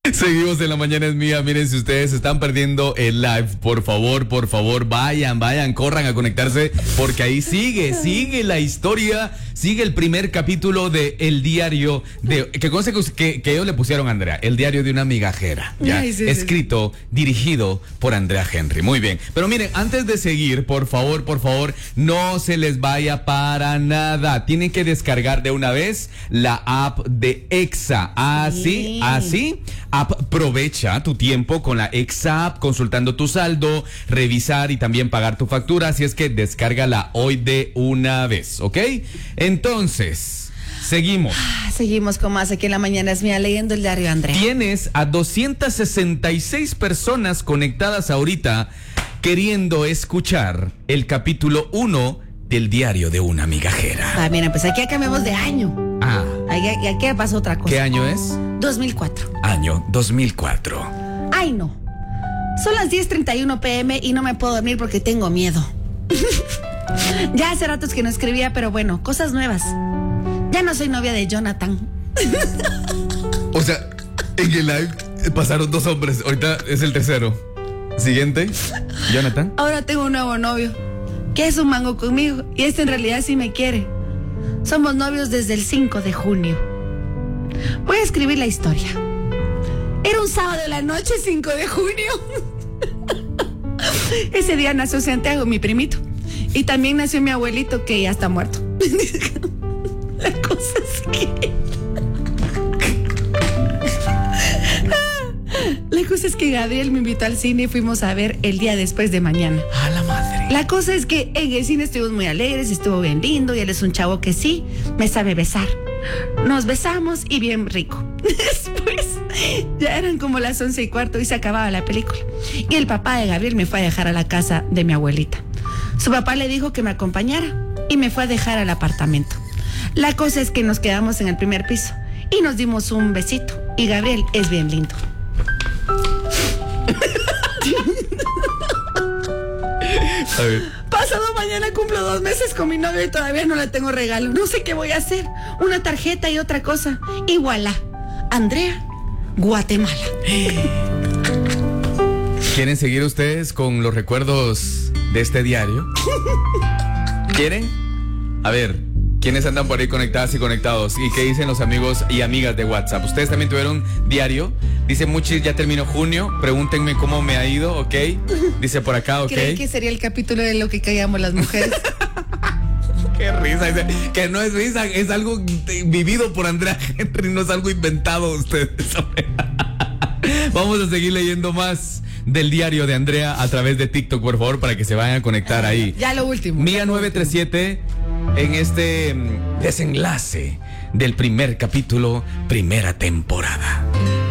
Seguimos en La Mañana es Mía. Miren, si ustedes están perdiendo el live, por favor, vayan, corran a conectarse, porque ahí sigue la historia, sigue el primer capítulo de El Diario de, que conste que ellos le pusieron a Andrea, El Diario de una Migajera, ya, Ay, sí, escrito, dirigido por Andrea Henry. Muy bien, pero miren, antes de seguir, por favor, no se les vaya para nada. Tienen que descargar de una vez la app de Exa. Así. Aprovecha tu tiempo con la Exa App, consultando tu saldo, revisar y también pagar tu factura. Así es que descárgala hoy de una vez, ¿ok? Entonces, seguimos. Seguimos con más aquí en La Mañana es Mía, leyendo el diario de Andrea. Tienes a 266 personas conectadas ahorita queriendo escuchar el capítulo 1 del Diario de una Migajera. Mira, pues aquí ya cambiamos de año. Aquí pasa otra cosa. ¿Qué año es? 2004. Año 2004. Ay, no. Son las 10:31 p.m. y no me puedo dormir porque tengo miedo. Ya hace ratos que no escribía, pero bueno, cosas nuevas. Ya no soy novia de Jonathan. O sea, en el live pasaron 2 hombres, ahorita es el tercero. Siguiente, Jonathan. Ahora tengo un nuevo novio, que es un mango conmigo, y este en realidad sí me quiere. Somos novios desde el 5 de junio. Voy a escribir la historia. Era un sábado de la noche, 5 de junio. Ese día nació Santiago, mi primito. Y también nació mi abuelito, que ya está muerto. La cosa es que Gabriel me invitó al cine y fuimos a ver El Día Después de Mañana. A la madre. La cosa es que en el cine estuvimos muy alegres, estuvo bien lindo, y él es un chavo que sí me sabe besar. Nos besamos y bien rico. Después ya eran como las 11:15 y se acababa la película. Y el papá de Gabriel me fue a dejar a la casa de mi abuelita. Su papá le dijo que me acompañara y me fue a dejar al apartamento. La cosa es que nos quedamos en el primer piso y nos dimos un besito. Y Gabriel es bien lindo. A ver. Pasado mañana cumplo 2 meses con mi novio y todavía no le tengo regalo. No sé qué voy a hacer. Una tarjeta y otra cosa. Y voilà. Andrea, Guatemala. ¿Quieren seguir ustedes con los recuerdos de este diario? ¿Quieren? A ver, ¿quiénes andan por ahí conectadas y conectados? ¿Y qué dicen los amigos y amigas de WhatsApp? ¿Ustedes también tuvieron diario? Dice Muchis, ya terminó junio, pregúntenme cómo me ha ido, ¿ok? Dice por acá, ¿ok? Creí que sería el capítulo de lo que callamos las mujeres. Qué risa, que no es risa, es algo vivido por Andrea Henry, no es algo inventado ustedes. Vamos a seguir leyendo más del diario de Andrea a través de TikTok, por favor, para que se vayan a conectar ahí. Ya lo último. Mía 937 en este desenlace del primer capítulo, primera temporada.